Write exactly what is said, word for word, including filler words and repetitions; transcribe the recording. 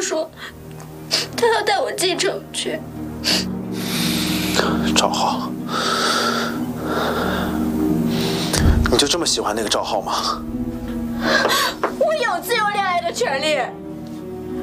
说，他要带我进城去。 赵浩，你就这么喜欢那个赵浩吗？ 我有自由恋爱的权利。